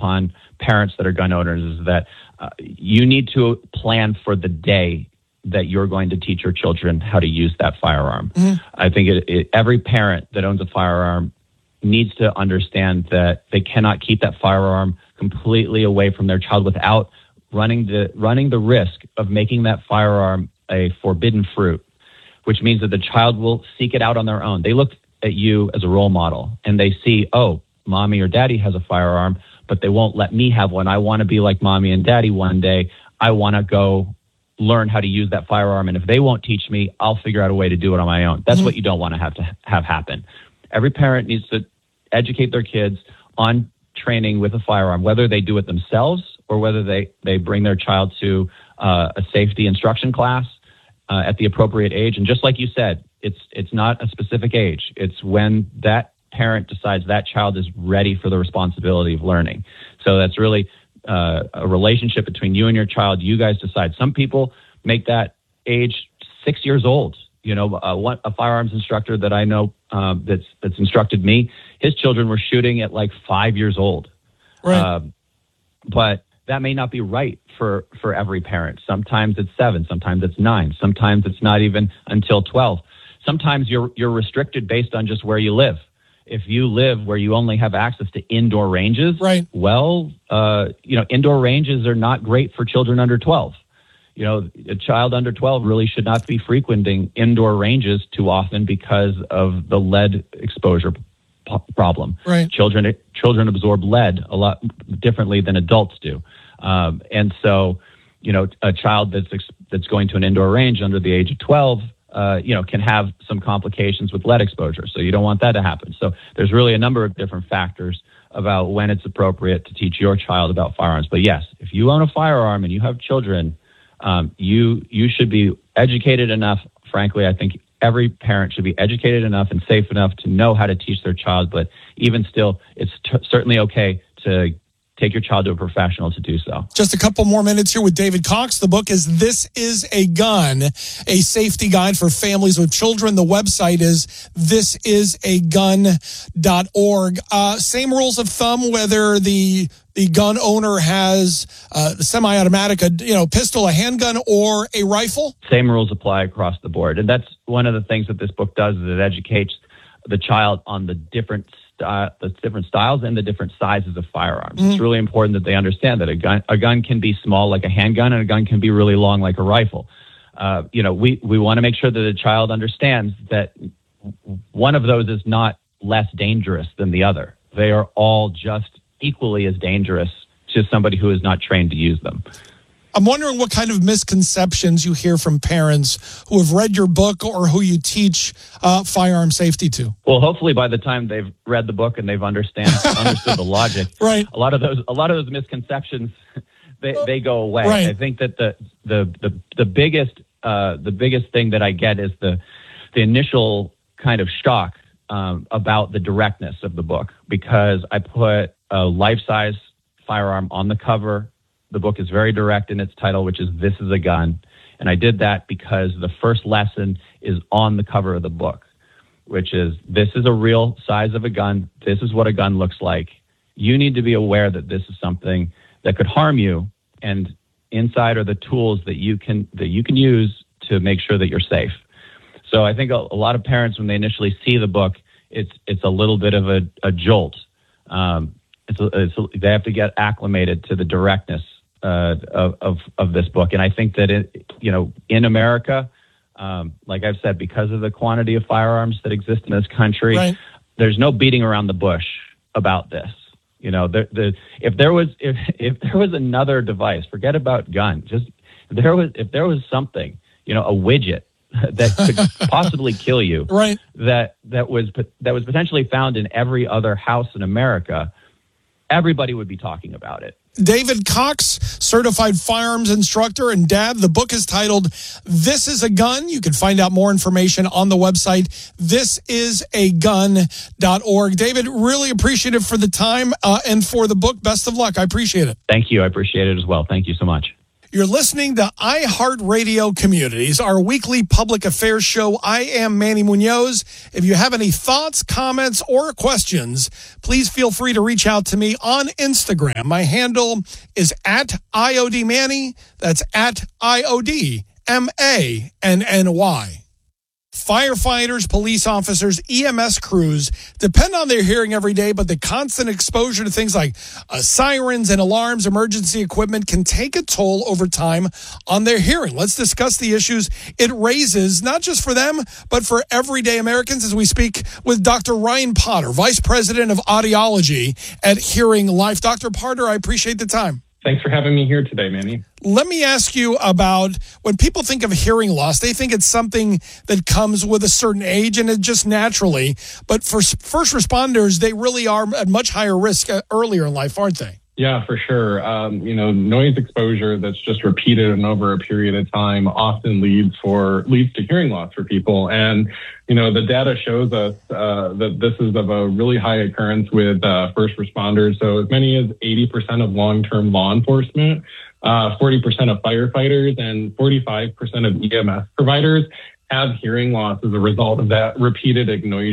upon parents that are gun owners is that you need to plan for the day that you're going to teach your children how to use that firearm. Mm-hmm. I think every parent that owns a firearm needs to understand that they cannot keep that firearm completely away from their child without running the risk of making that firearm a forbidden fruit, which means that the child will seek it out on their own. They look at you as a role model and they see, oh, mommy or daddy has a firearm, but they won't let me have one. I want to be like mommy and daddy one day. I want to go learn how to use that firearm. And if they won't teach me, I'll figure out a way to do it on my own. That's what you don't want to have happen. Every parent needs to educate their kids on training with a firearm, whether they do it themselves or whether they bring their child to a safety instruction class at the appropriate age. And just like you said, it's not a specific age. It's when that parent decides that child is ready for the responsibility of learning. So that's really a relationship between you and your child. You guys decide. Some people make that age 6 years old. A firearms instructor that I know that's instructed me, his children were shooting at like 5 years old. Right. But that may not be right for every parent. Sometimes it's 7, sometimes it's 9, sometimes it's not even until 12. Sometimes you're restricted based on just where you live. If you live where you only have access to indoor ranges, right. Well, indoor ranges are not great for children under 12. A child under 12 really should not be frequenting indoor ranges too often because of the lead exposure problem. Right. Children absorb lead a lot differently than adults do. And so, a child that's going to an indoor range under the age of 12, can have some complications with lead exposure. So you don't want that to happen. So there's really a number of different factors about when it's appropriate to teach your child about firearms. But yes, if you own a firearm and you have children, you should be educated enough. Frankly, I think every parent should be educated enough and safe enough to know how to teach their child. But even still, it's certainly okay to take your child to a professional to do so. Just a couple more minutes here with David Cox. The book is This Is a Gun, a safety guide for families with children. The website is thisisagun.org. Same rules of thumb, whether the gun owner has a semi-automatic, pistol, a handgun, or a rifle? Same rules apply across the board. And that's one of the things that this book does, is it educates the child on the different styles and the different sizes of firearms. Mm-hmm. It's really important that they understand that a gun can be small like a handgun and a gun can be really long like a rifle. We want to make sure that the child understands that one of those is not less dangerous than the other. They are all just equally as dangerous to somebody who is not trained to use them. I'm wondering what kind of misconceptions you hear from parents who have read your book or who you teach firearm safety to. Well, hopefully by the time they've read the book and they've understood the logic, right. A lot of those misconceptions they go away. Right. I think that the biggest thing that I get is the initial kind of shock about the directness of the book, because I put a life-size firearm on the cover. The book is very direct in its title, which is This Is a Gun. And I did that because the first lesson is on the cover of the book, which is, this is a real size of a gun. This is what a gun looks like. You need to be aware that this is something that could harm you, and inside are the tools that you can use to make sure that you're safe. So I think a lot of parents, when they initially see the book, it's a little bit of a jolt. They have to get acclimated to the directness of this book. And I think that in America, like I've said, because of the quantity of firearms that exist in this country, right. There's no beating around the bush about this. If there was another device, forget about gun. Just if there was something, a widget that could possibly kill you, right. that was potentially found in every other house in America, everybody would be talking about it. David Cox, certified firearms instructor and dad. The book is titled This Is a Gun. You can find out more information on the website, thisisagun.org. David, really appreciative for the time and for the book. Best of luck. I appreciate it. Thank you. I appreciate it as well. Thank you so much. You're listening to iHeartRadio Communities, our weekly public affairs show. I am Manny Munoz. If you have any thoughts, comments, or questions, please feel free to reach out to me on Instagram. My handle is @IODManny. That's @IODMANNY. Firefighters, police officers, EMS crews depend on their hearing every day, but the constant exposure to things like sirens and alarms, emergency equipment can take a toll over time on their hearing. Let's discuss the issues it raises, not just for them, but for everyday Americans, as we speak with Dr. Ryan Potter, Vice President of Audiology at Hearing Life. Dr. Potter, I appreciate the time. Thanks for having me here today, Manny. Let me ask you about when people think of hearing loss, they think it's something that comes with a certain age and it just naturally. But for first responders, they really are at much higher risk earlier in life, aren't they? Yeah, for sure. Noise exposure that's just repeated and over a period of time often leads to hearing loss for people. And, the data shows us that this is of a really high occurrence with first responders. So as many as 80% of long-term law enforcement, 40% of firefighters, and 45% of EMS providers have hearing loss as a result of that repeated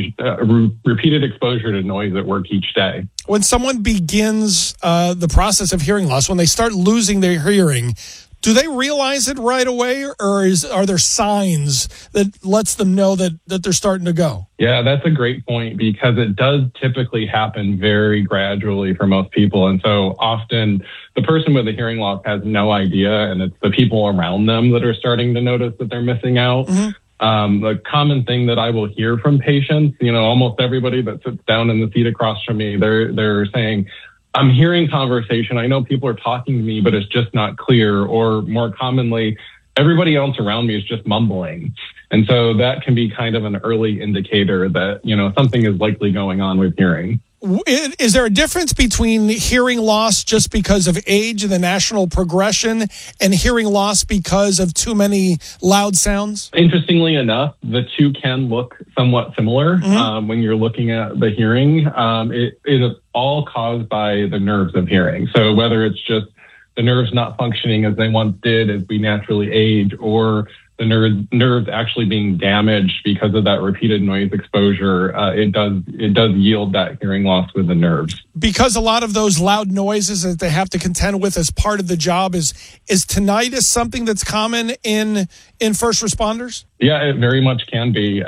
exposure to noise at work each day. When someone begins the process of hearing loss, when they start losing their hearing, do they realize it right away, or are there signs that lets them know that they're starting to go? Yeah, that's a great point, because it does typically happen very gradually for most people. And so often the person with a hearing loss has no idea, and it's the people around them that are starting to notice that they're missing out. Mm-hmm. The common thing that I will hear from patients, almost everybody that sits down in the seat across from me, they're saying, I'm hearing conversation. I know people are talking to me, but it's just not clear. Or more commonly, everybody else around me is just mumbling. And so that can be kind of an early indicator that, something is likely going on with hearing. Is there a difference between hearing loss just because of age and the national progression and hearing loss because of too many loud sounds? Interestingly enough, the two can look somewhat similar. Mm-hmm. When you're looking at the hearing. It is all caused by the nerves of hearing. So whether it's just the nerves not functioning as they once did as we naturally age, or the nerves actually being damaged because of that repeated noise exposure, it does yield that hearing loss with the nerves. Because a lot of those loud noises that they have to contend with as part of the job, is tinnitus something that's common in first responders? Yeah, it very much can be.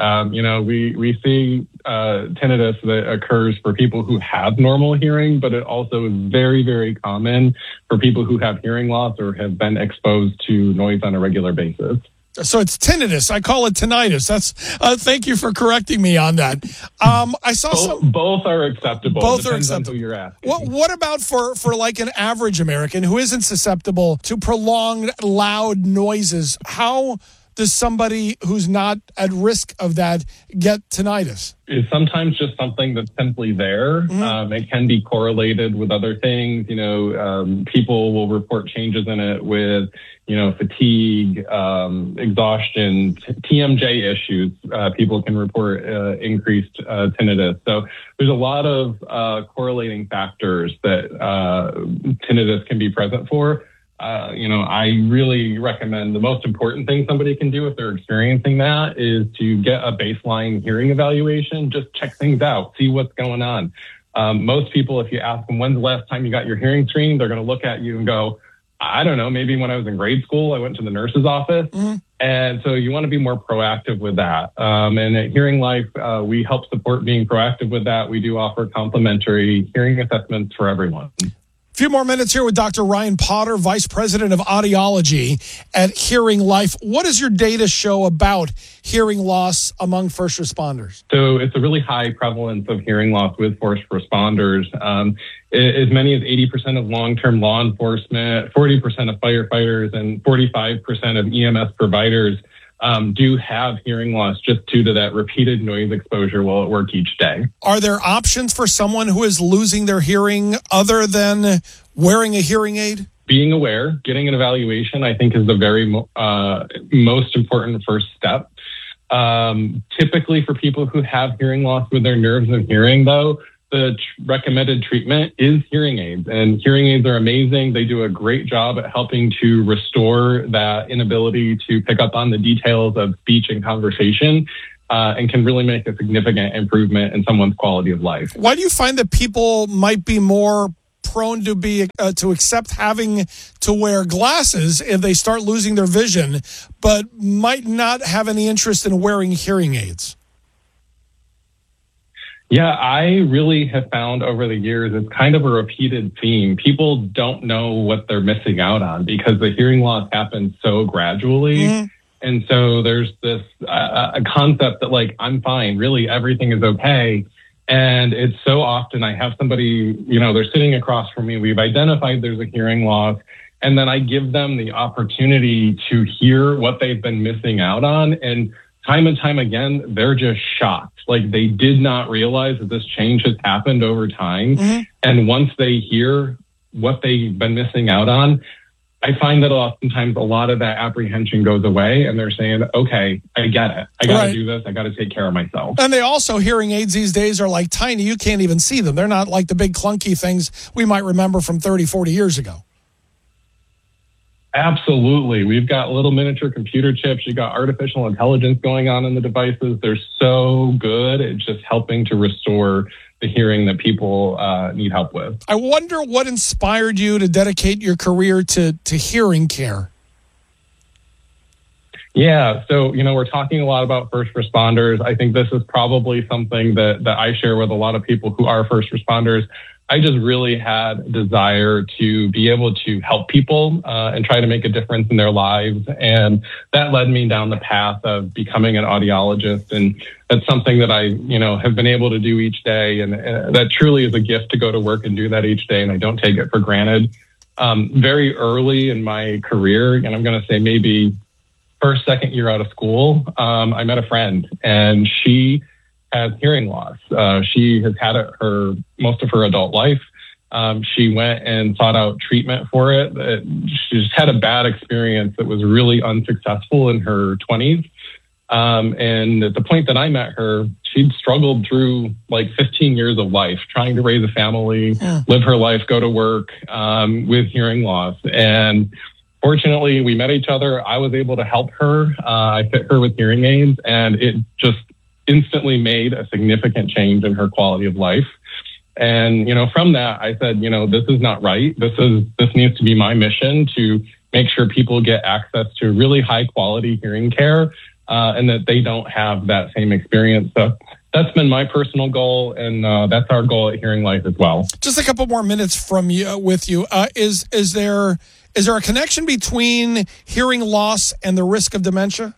We see tinnitus that occurs for people who have normal hearing, but it also is very, very common for people who have hearing loss or have been exposed to noise on a regular basis. So it's tinnitus. I call it tinnitus. That's. Thank you for correcting me on that. I saw both are acceptable. Both Depends are acceptable. on who you're asking. What about for like an average American who isn't susceptible to prolonged loud noises? How does somebody who's not at risk of that get tinnitus? It's sometimes just something that's simply there. Mm-hmm. It can be correlated with other things. People will report changes in it with, fatigue, exhaustion, TMJ issues. People can report increased tinnitus. So there's a lot of correlating factors that tinnitus can be present for. I really recommend the most important thing somebody can do if they're experiencing that is to get a baseline hearing evaluation. Just check things out, see what's going on. Most people, if you ask them, when's the last time you got your hearing screened, they're going to look at you and go, I don't know, maybe when I was in grade school, I went to the nurse's office. Mm-hmm. And so you want to be more proactive with that. And at Hearing Life, we help support being proactive with that. We do offer complimentary hearing assessments for everyone. A few more minutes here with Dr. Ryan Potter, Vice President of Audiology at Hearing Life. What does your data show about hearing loss among first responders? So it's a really high prevalence of hearing loss with first responders. As many as 80% of long-term law enforcement, 40% of firefighters, and 45% of EMS providers do have hearing loss just due to that repeated noise exposure while at work each day. Are there options for someone who is losing their hearing other than wearing a hearing aid? Being aware, getting an evaluation, I think, is the very most important first step. Typically for people who have hearing loss with their nerves of hearing, though, the recommended treatment is hearing aids, and hearing aids are amazing. They do a great job at helping to restore that inability to pick up on the details of speech and conversation, and can really make a significant improvement in someone's quality of life. Why do you find that people might be more prone to accept having to wear glasses if they start losing their vision, but might not have any interest in wearing hearing aids? Yeah, I really have found over the years it's kind of a repeated theme. People don't know what they're missing out on because the hearing loss happens so gradually. Mm-hmm. And so there's this a concept that, like, I'm fine, really everything is okay. And it's so often I have somebody, they're sitting across from me. We've identified there's a hearing loss. And then I give them the opportunity to hear what they've been missing out on. And time again, they're just shocked. Like, they did not realize that this change has happened over time. Mm-hmm. And once they hear what they've been missing out on, I find that oftentimes a lot of that apprehension goes away and they're saying, okay, I get it. I got to do this. I got to take care of myself. And hearing aids these days are like tiny. You can't even see them. They're not like the big clunky things we might remember from 30, 40 years ago. Absolutely. We've got little miniature computer chips. You've got artificial intelligence going on in the devices. They're so good at just helping to restore the hearing that people need help with. I wonder what inspired you to dedicate your career to hearing care. Yeah. So, we're talking a lot about first responders. I think this is probably something that I share with a lot of people who are first responders. I just really had a desire to be able to help people and try to make a difference in their lives. And that led me down the path of becoming an audiologist. And that's something that I, have been able to do each day. And that truly is a gift to go to work and do that each day. And I don't take it for granted. Very early in my career, and I'm going to say maybe first, second year out of school, I met a friend, and she has hearing loss. She has had it most of her adult life. She went and sought out treatment for it. She just had a bad experience that was really unsuccessful in her 20s. And at the point that I met her, she'd struggled through like 15 years of life, trying to raise a family, live her life, go to work with hearing loss. And fortunately, we met each other. I was able to help her. I fit her with hearing aids, and it just instantly made a significant change in her quality of life. And, from that, I said, this is not right. This needs to be my mission to make sure people get access to really high quality hearing care, and that they don't have that same experience. So that's been my personal goal, and that's our goal at Hearing Life as well. Just a couple more minutes with you. Is there a connection between hearing loss and the risk of dementia?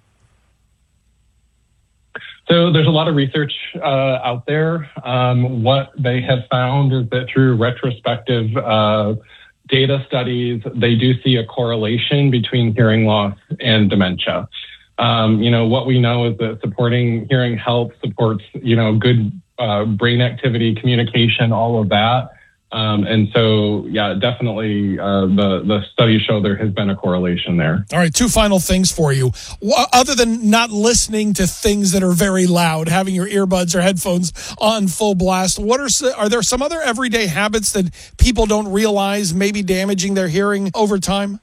So there's a lot of research out there. What they have found is that through retrospective data studies, they do see a correlation between hearing loss and dementia. What we know is that supporting hearing health supports, good brain activity, communication, all of that. And so, yeah, definitely the studies show there has been a correlation there. All right, two final things for you. Other than not listening to things that are very loud, having your earbuds or headphones on full blast, are there some other everyday habits that people don't realize may be damaging their hearing over time?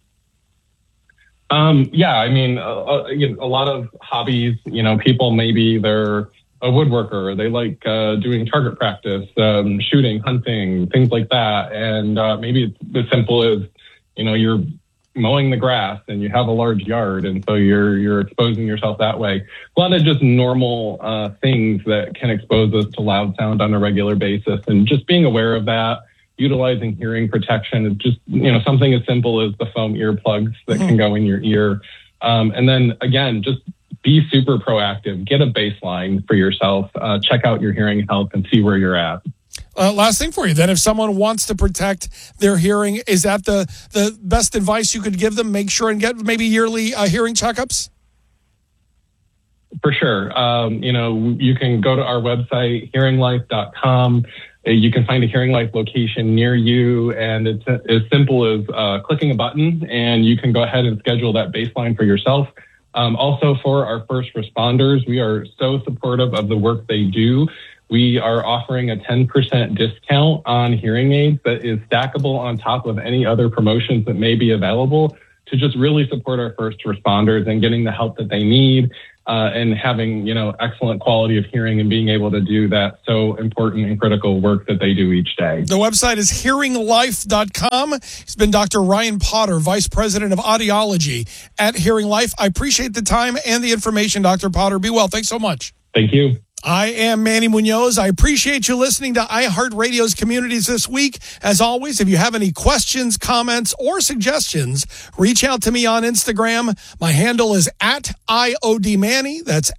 Yeah, I mean, a lot of hobbies, people maybe they're a woodworker, they like doing target practice, shooting, hunting, things like that. And maybe it's as simple as, you're mowing the grass and you have a large yard, and so you're exposing yourself that way. A lot of just normal things that can expose us to loud sound on a regular basis, and just being aware of that. Utilizing hearing protection is just, something as simple as the foam earplugs that can go in your ear. And then again, just be super proactive, get a baseline for yourself, check out your hearing health and see where you're at. Last thing for you then, if someone wants to protect their hearing, is that the best advice you could give them? Make sure and get maybe yearly hearing checkups? For sure. You can go to our website, hearinglife.com. You can find a Hearing Life location near you, and it's as simple as clicking a button, and you can go ahead and schedule that baseline for yourself. Also, for our first responders, we are so supportive of the work they do. we are offering a 10% discount on hearing aids that is stackable on top of any other promotions that may be available to just really support our first responders and getting the help that they need. And having, excellent quality of hearing and being able to do that so important and critical work that they do each day. The website is hearinglife.com. It's been Dr. Ryan Potter, Vice President of Audiology at Hearing Life. I appreciate the time and the information, Dr. Potter. Be well. Thanks so much. Thank you. I am Manny Munoz. I appreciate you listening to iHeartRadio's Communities this week. As always, if you have any questions, comments, or suggestions, reach out to me on Instagram. My handle is @IODManny. That's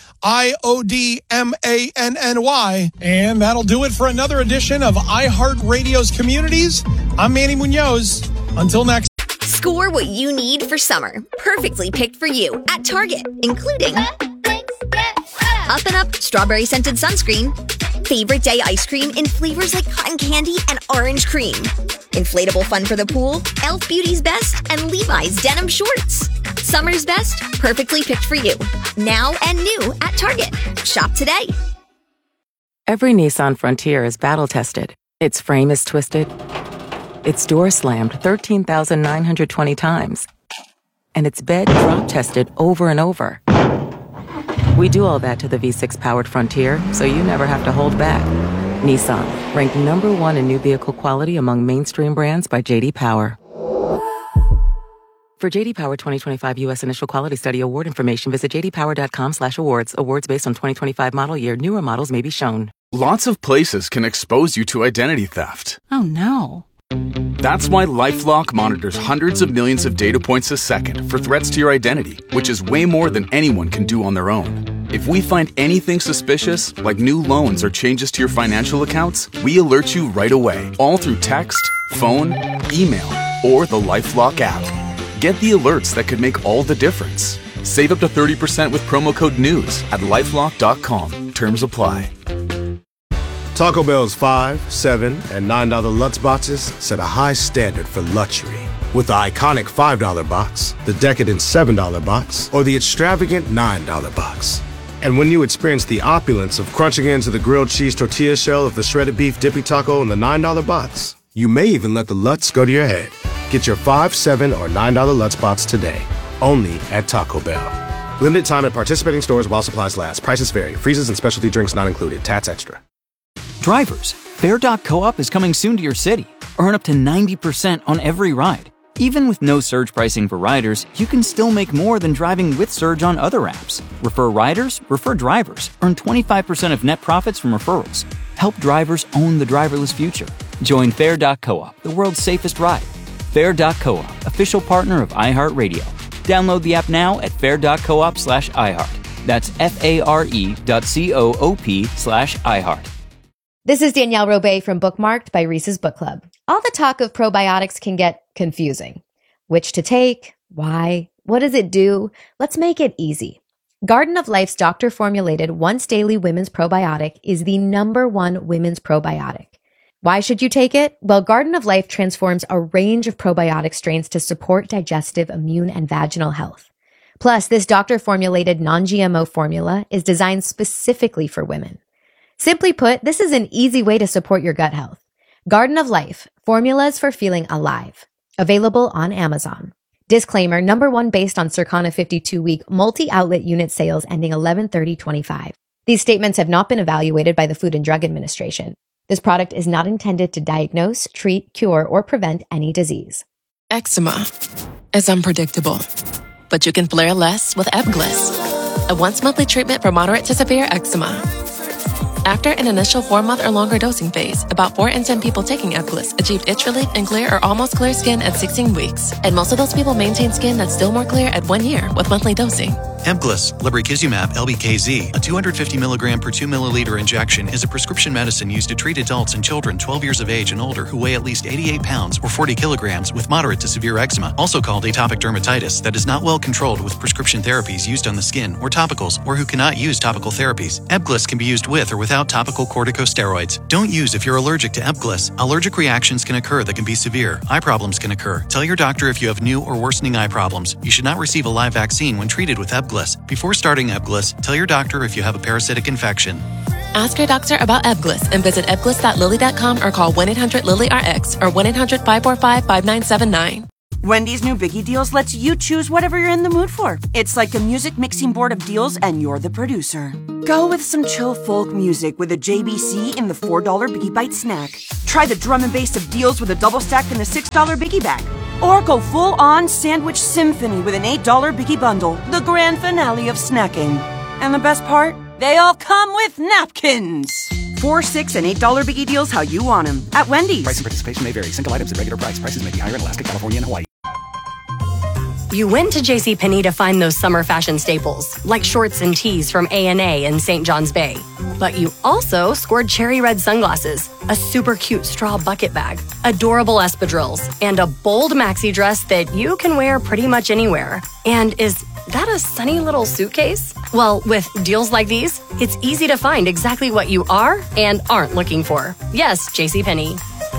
@IODMANNY. And that'll do it for another edition of iHeartRadio's Communities. I'm Manny Munoz. Until next. Score what you need for summer. Perfectly picked for you at Target, including Up and Up strawberry scented sunscreen, favorite day ice cream in flavors like cotton candy and orange cream, inflatable fun for the pool, Elf Beauty's Best, and Levi's denim shorts. Summer's best, perfectly picked for you. Now and new at Target. Shop today. Every Nissan Frontier is battle-tested. Its frame is twisted. Its door slammed 13,920 times. And its bed drop-tested over and over. We do all that to the V6-powered Frontier, so you never have to hold back. Nissan, ranked #1 in new vehicle quality among mainstream brands by J.D. Power. For J.D. Power 2025 U.S. Initial Quality Study award information, visit jdpower.com/awards. Awards based on 2025 model year. Newer models may be shown. Lots of places can expose you to identity theft. Oh, no. That's why LifeLock monitors hundreds of millions of data points a second for threats to your identity, which is way more than anyone can do on their own. If we find anything suspicious, like new loans or changes to your financial accounts, we alert you right away, all through text, phone, email, or the LifeLock app. Get the alerts that could make all the difference. Save up to 30% with promo code NEWS at LifeLock.com. Terms apply. Taco Bell's $5, $7, and $9 Lutz boxes set a high standard for luxury. With the iconic $5 box, the decadent $7 box, or the extravagant $9 box. And when you experience the opulence of crunching into the grilled cheese tortilla shell of the shredded beef dippy taco in the $9 box, you may even let the Lutz go to your head. Get your $5, $7, or $9 Lutz box today, only at Taco Bell. Limited time at participating stores while supplies last. Prices vary. Freezes and specialty drinks not included. Tats extra. Drivers, Fair.coop is coming soon to your city. Earn up to 90% on every ride. Even with no surge pricing for riders, you can still make more than driving with Surge on other apps. Refer riders, refer drivers. Earn 25% of net profits from referrals. Help drivers own the driverless future. Join Fair.coop, the world's safest ride. Fair.coop, official partner of iHeartRadio. Download the app now at fair.coop/iHeart. That's FARE.coop/iHeart. This is Danielle Robay from Bookmarked by Reese's Book Club. All the talk of probiotics can get confusing. Which to take? Why? What does it do? Let's make it easy. Garden of Life's doctor-formulated once-daily women's probiotic is the #1 women's probiotic. Why should you take it? Well, Garden of Life transforms a range of probiotic strains to support digestive, immune, and vaginal health. Plus, this doctor-formulated non-GMO formula is designed specifically for women. Simply put, this is an easy way to support your gut health. Garden of Life, formulas for feeling alive. Available on Amazon. Disclaimer, #1 based on Circana 52-week multi-outlet unit sales ending 11/30/25. These statements have not been evaluated by the Food and Drug Administration. This product is not intended to diagnose, treat, cure, or prevent any disease. Eczema is unpredictable, but you can flare less with Ebglyss, a once-monthly treatment for moderate to severe eczema. After an initial 4-month or longer dosing phase, about 4 in 10 people taking Ebglyss achieved itch relief and clear or almost clear skin at 16 weeks. And most of those people maintain skin that's still more clear at 1 year with monthly dosing. Ebglyss, lebrikizumab LBKZ, a 250 milligram per 2 milliliter injection, is a prescription medicine used to treat adults and children 12 years of age and older who weigh at least 88 pounds or 40 kilograms with moderate to severe eczema, also called atopic dermatitis, that is not well controlled with prescription therapies used on the skin or topicals, or who cannot use topical therapies. Ebglyss can be used with or without topical corticosteroids. Don't use if you're allergic to Ebglyss. Allergic reactions can occur that can be severe. Eye problems can occur. Tell your doctor if you have new or worsening eye problems. You should not receive a live vaccine when treated with Ebglyss. Before starting Ebglyss, tell your doctor if you have a parasitic infection. Ask your doctor about Ebglyss and visit ebglyss.lilly.com or call 1-800-LILY-RX or 1-800-545-5979. Wendy's new Biggie Deals lets you choose whatever you're in the mood for. It's like a music mixing board of deals, and you're the producer. Go with some chill folk music with a JBC in the $4 Biggie Bite snack. Try the drum and bass of deals with a double stack in the $6 Biggie Bag. Or go full-on sandwich symphony with an $8 Biggie Bundle, the grand finale of snacking. And the best part? They all come with napkins. $4, $6, and $8 Biggie Deals how you want them at Wendy's. Price and participation may vary. Single items at regular price. Prices may be higher in Alaska, California, and Hawaii. You went to JCPenney to find those summer fashion staples, like shorts and tees from A&A in St. John's Bay. But you also scored cherry red sunglasses, a super cute straw bucket bag, adorable espadrilles, and a bold maxi dress that you can wear pretty much anywhere. And is that a sunny little suitcase? Well, with deals like these, it's easy to find exactly what you are and aren't looking for. Yes, JCPenney.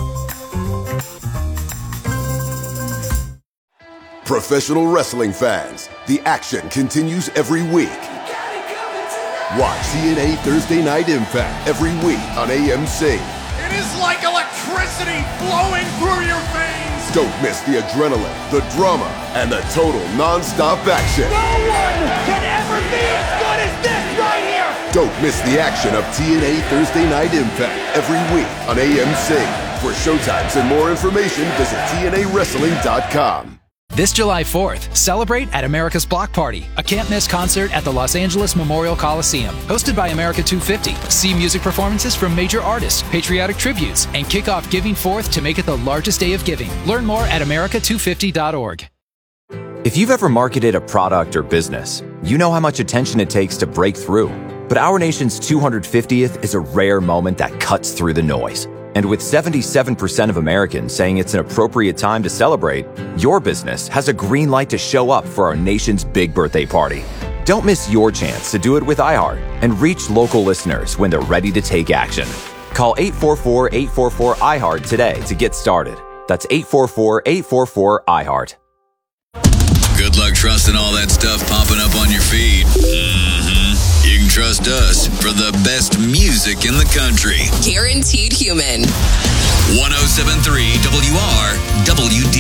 Professional wrestling fans, the action continues every week. Watch TNA Thursday Night Impact every week on AMC. It is like electricity flowing through your veins. Don't miss the adrenaline, the drama, and the total non-stop action. No one can ever be as good as this right here. Don't miss the action of TNA Thursday Night Impact every week on AMC. For showtimes and more information, visit TNAWrestling.com. This July 4th, celebrate at America's Block Party, a can't-miss concert at the Los Angeles Memorial Coliseum. Hosted by America 250, see music performances from major artists, patriotic tributes, and kick off Giving Forth to make it the largest day of giving. Learn more at america250.org. If you've ever marketed a product or business, you know how much attention it takes to break through. But our nation's 250th is a rare moment that cuts through the noise. And with 77% of Americans saying it's an appropriate time to celebrate, your business has a green light to show up for our nation's big birthday party. Don't miss your chance to do it with iHeart and reach local listeners when they're ready to take action. Call 844-844-iHeart today to get started. That's 844-844-iHeart. Good luck trusting all that stuff popping up on your feed. You can trust us for the best music in the country. Guaranteed Human. 107.3 WRWD.